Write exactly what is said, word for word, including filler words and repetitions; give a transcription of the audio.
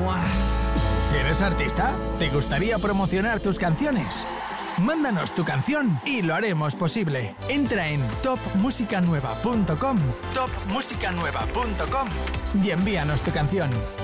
¡Mua! ¿Eres artista? ¿Te gustaría promocionar tus canciones? Mándanos tu canción y lo haremos posible. Entra en top musica nueva punto com, top musica nueva punto com y envíanos tu canción.